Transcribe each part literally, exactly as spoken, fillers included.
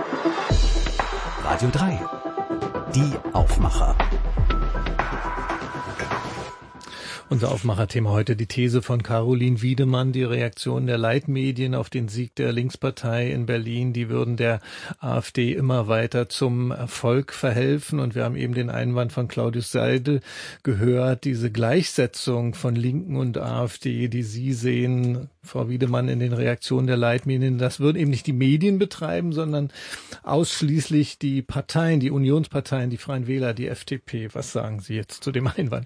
Radio drei. Die Aufmacher. Unser Aufmacherthema heute die These von Caroline Wiedemann, die Reaktion der Leitmedien auf den Sieg der Linkspartei in Berlin, die würden der AfD immer weiter zum Erfolg verhelfen. Und wir haben eben den Einwand von Claudius Seidel gehört, diese Gleichsetzung von Linken und AfD, die Sie sehen, Frau Wiedemann, in den Reaktionen der Leitmedien, das würden eben nicht die Medien betreiben, sondern ausschließlich die Parteien, die Unionsparteien, die Freien Wähler, die F D P. Was sagen Sie jetzt zu dem Einwand?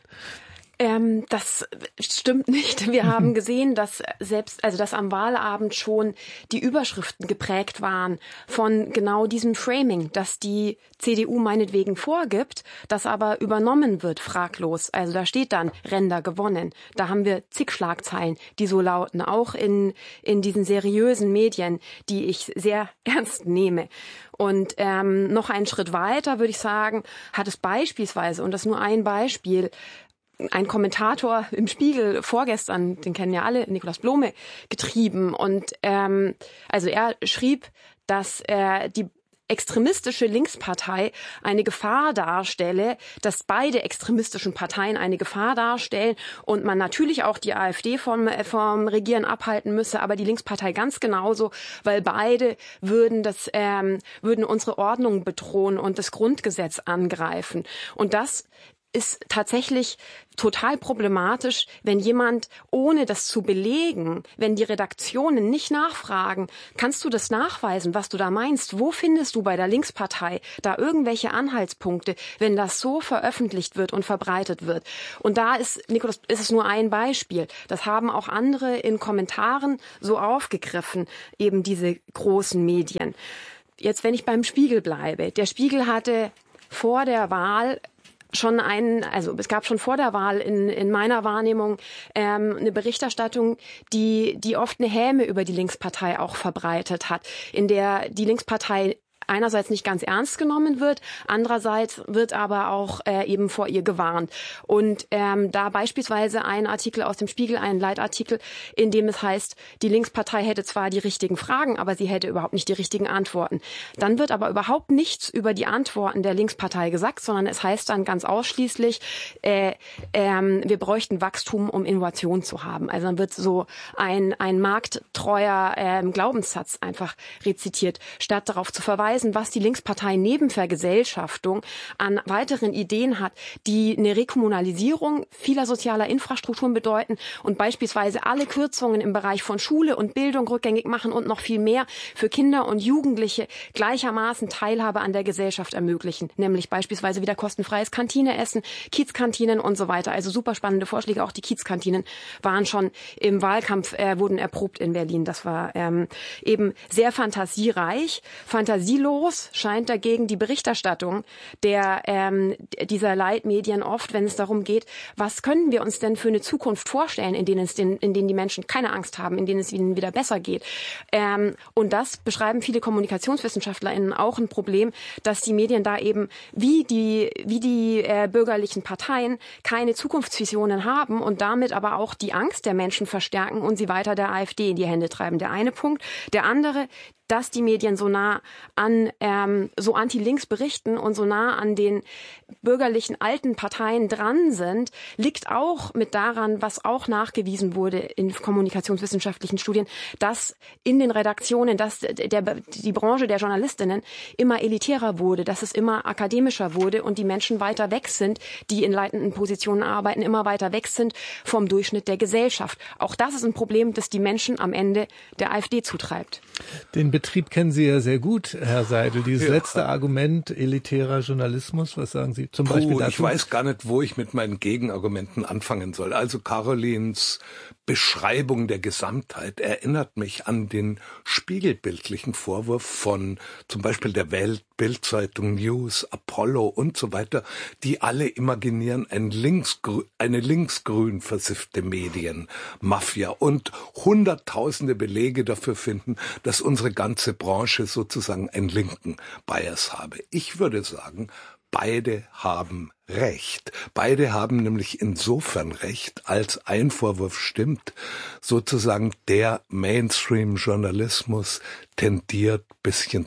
Ähm, das stimmt nicht. Wir haben gesehen, dass selbst, also dass am Wahlabend schon die Überschriften geprägt waren von genau diesem Framing, dass die C D U meinetwegen vorgibt, das aber übernommen wird, fraglos. Also da steht dann Render gewonnen. Da haben wir zig Schlagzeilen, die so lauten, auch in, in diesen seriösen Medien, die ich sehr ernst nehme. Und ähm, noch einen Schritt weiter, würde ich sagen, hat es beispielsweise, und das ist nur ein Beispiel, ein Kommentator im Spiegel vorgestern, den kennen ja alle, Nikolaus Blome, getrieben. Und ähm, also er schrieb, dass äh, die extremistische Linkspartei eine Gefahr darstelle, dass beide extremistischen Parteien eine Gefahr darstellen und man natürlich auch die AfD vom, vom Regieren abhalten müsse, aber die Linkspartei ganz genauso, weil beide würden das, ähm, würden unsere Ordnung bedrohen und das Grundgesetz angreifen. Und das ist tatsächlich total problematisch, wenn jemand, ohne das zu belegen, wenn die Redaktionen nicht nachfragen, kannst du das nachweisen, was du da meinst? Wo findest du bei der Linkspartei da irgendwelche Anhaltspunkte, wenn das so veröffentlicht wird und verbreitet wird? Und da ist, Nikolaus, ist es nur ein Beispiel. Das haben auch andere in Kommentaren so aufgegriffen, eben diese großen Medien. Jetzt, wenn ich beim Spiegel bleibe. Der Spiegel hatte vor der Wahl schon einen, also es gab schon vor der Wahl in, in meiner Wahrnehmung ähm, eine Berichterstattung, die, die oft eine Häme über die Linkspartei auch verbreitet hat, in der die Linkspartei einerseits nicht ganz ernst genommen wird, andererseits wird aber auch äh, eben vor ihr gewarnt. Und ähm, da beispielsweise ein Artikel aus dem Spiegel, ein Leitartikel, in dem es heißt, die Linkspartei hätte zwar die richtigen Fragen, aber sie hätte überhaupt nicht die richtigen Antworten. Dann wird aber überhaupt nichts über die Antworten der Linkspartei gesagt, sondern es heißt dann ganz ausschließlich, äh, ähm, wir bräuchten Wachstum, um Innovation zu haben. Also dann wird so ein, ein markttreuer ähm, Glaubenssatz einfach rezitiert, statt darauf zu verweisen, was die Linkspartei neben Vergesellschaftung an weiteren Ideen hat, die eine Rekommunalisierung vieler sozialer Infrastrukturen bedeuten und beispielsweise alle Kürzungen im Bereich von Schule und Bildung rückgängig machen und noch viel mehr für Kinder und Jugendliche gleichermaßen Teilhabe an der Gesellschaft ermöglichen, nämlich beispielsweise wieder kostenfreies Kantineessen, Kiezkantinen und so weiter. Also super spannende Vorschläge. Auch die Kiezkantinen waren schon im Wahlkampf, äh, wurden erprobt in Berlin. Das war ähm, eben sehr fantasiereich, fantasielos scheint dagegen die Berichterstattung der ähm, dieser Leitmedien oft, wenn es darum geht, was können wir uns denn für eine Zukunft vorstellen, in denen es den, in denen die Menschen keine Angst haben, in denen es ihnen wieder besser geht. Ähm, und das beschreiben viele KommunikationswissenschaftlerInnen auch ein Problem, dass die Medien da eben wie die wie die äh, bürgerlichen Parteien keine Zukunftsvisionen haben und damit aber auch die Angst der Menschen verstärken und sie weiter der AfD in die Hände treiben. Der eine Punkt. Der andere, dass die Medien so nah an, ähm, so anti-links berichten und so nah an den bürgerlichen alten Parteien dran sind, liegt auch mit daran, was auch nachgewiesen wurde in kommunikationswissenschaftlichen Studien, dass in den Redaktionen, dass der, die Branche der Journalistinnen immer elitärer wurde, dass es immer akademischer wurde und die Menschen weiter weg sind, die in leitenden Positionen arbeiten, immer weiter weg sind vom Durchschnitt der Gesellschaft. Auch das ist ein Problem, das die Menschen am Ende der AfD zutreibt. Den Betrieb kennen Sie ja sehr gut, Herr Seidel. Dieses ja. letzte Argument, elitärer Journalismus, was sagen Sie zum Puh, Beispiel dazu? Ich weiß gar nicht, wo ich mit meinen Gegenargumenten anfangen soll. Also Carolins Beschreibung der Gesamtheit erinnert mich an den spiegelbildlichen Vorwurf von zum Beispiel der Welt, Bild-Zeitung, News, Apollo und so weiter, die alle imaginieren ein linksgrün, eine linksgrün versiffte Medienmafia und hunderttausende Belege dafür finden, dass unsere ganze Branche sozusagen einen linken Bias habe. Ich würde sagen, beide haben Recht. Beide haben nämlich insofern Recht, als ein Vorwurf stimmt, sozusagen der Mainstream-Journalismus tendiert bisschen zum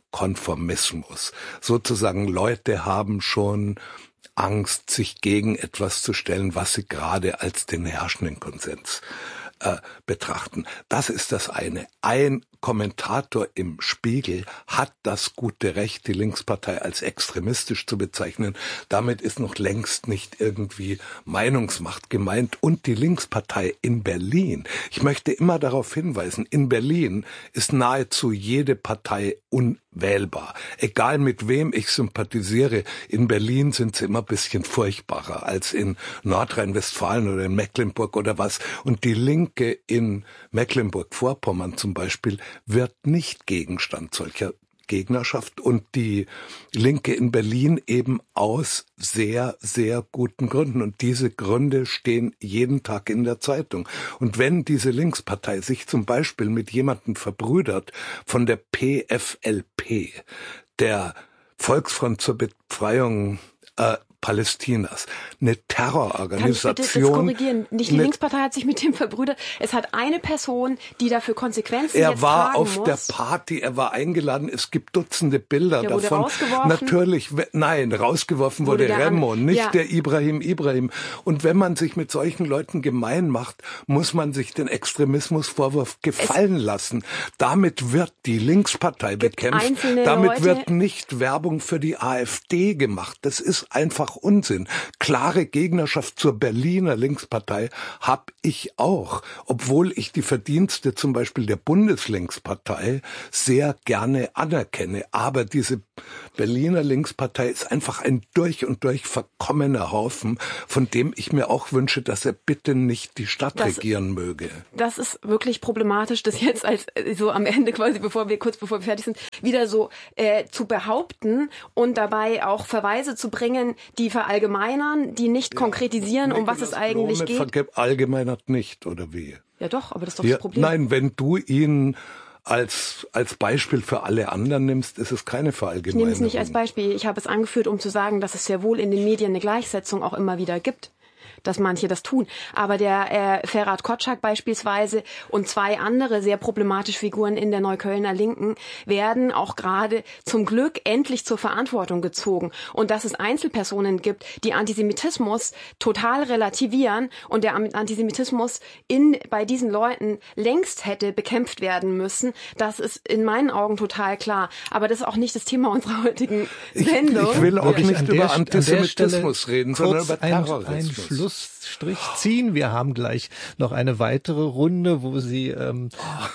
Konformismus. Sozusagen Leute haben schon Angst, sich gegen etwas zu stellen, was sie gerade als den herrschenden Konsens äh, betrachten. Das ist das eine. Ein Kommentator im Spiegel hat das gute Recht, die Linkspartei als extremistisch zu bezeichnen. Damit ist noch längst nicht irgendwie Meinungsmacht gemeint. Und die Linkspartei in Berlin, ich möchte immer darauf hinweisen, in Berlin ist nahezu jede Partei unwählbar. Egal mit wem ich sympathisiere, in Berlin sind sie immer ein bisschen furchtbarer als in Nordrhein-Westfalen oder in Mecklenburg oder was. Und die Linke in Mecklenburg-Vorpommern zum Beispiel wird nicht Gegenstand solcher Gegnerschaft und die Linke in Berlin eben aus sehr, sehr guten Gründen. Und diese Gründe stehen jeden Tag in der Zeitung. Und wenn diese Linkspartei sich zum Beispiel mit jemandem verbrüdert von der P F L P, der Volksfront zur Befreiung äh, Palästinas, eine Terrororganisation. Kann ich bitte das korrigieren? Nicht die Linkspartei hat sich mit dem verbrüdert. Es hat eine Person, die dafür Konsequenzen er jetzt war tragen auf muss. der Party, er war eingeladen. Es gibt Dutzende Bilder Der wurde davon. rausgeworfen? Natürlich, nein, rausgeworfen wurde, Wurde der Remo, an- nicht ja. der Ibrahim Ibrahim. Und wenn man sich mit solchen Leuten gemein macht, muss man sich den Extremismusvorwurf gefallen lassen. Damit wird die Linkspartei Gibt bekämpft. einzelne Damit Leute- wird nicht Werbung für die AfD gemacht. Das ist einfach Unsinn. Klare Gegnerschaft zur Berliner Linkspartei habe ich auch, obwohl ich die Verdienste zum Beispiel der Bundeslinkspartei sehr gerne anerkenne. Aber diese Berliner Linkspartei ist einfach ein durch und durch verkommener Haufen, von dem ich mir auch wünsche, dass er bitte nicht die Stadt Das- regieren möge. Das ist wirklich problematisch, das jetzt als äh, so am Ende quasi, bevor wir kurz bevor wir fertig sind, wieder so äh, zu behaupten und dabei auch Verweise zu bringen, die verallgemeinern, die nicht konkretisieren, um was es eigentlich geht. Verallgemeinert nicht, oder wie? Ja doch, aber das ist doch Ja, das Problem. nein, wenn du ihn als, als Beispiel für alle anderen nimmst, ist es keine Ich Verallgemeinerung. nehme es nicht als Beispiel. Ich habe es angeführt, um zu sagen, dass es sehr wohl in den Medien eine Gleichsetzung auch immer wieder gibt, dass manche das tun. Aber der äh, Ferhat Kotschak beispielsweise und zwei andere sehr problematische Figuren in der Neuköllner Linken werden auch gerade zum Glück endlich zur Verantwortung gezogen. Und dass es Einzelpersonen gibt, die Antisemitismus total relativieren und der Antisemitismus in bei diesen Leuten längst hätte bekämpft werden müssen, das ist in meinen Augen total klar. Aber das ist auch nicht das Thema unserer heutigen Sendung. Ich, ich will auch Wirklich nicht an der- über an der Antisemitismus Stelle reden, sondern kurz über ein- Terrorismus. einen Schlussstrich ziehen. Wir haben gleich noch eine weitere Runde, wo Sie ähm,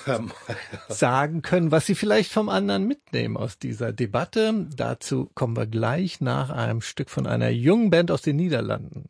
sagen können, was Sie vielleicht vom anderen mitnehmen aus dieser Debatte. Dazu kommen wir gleich nach einem Stück von einer jungen Band aus den Niederlanden.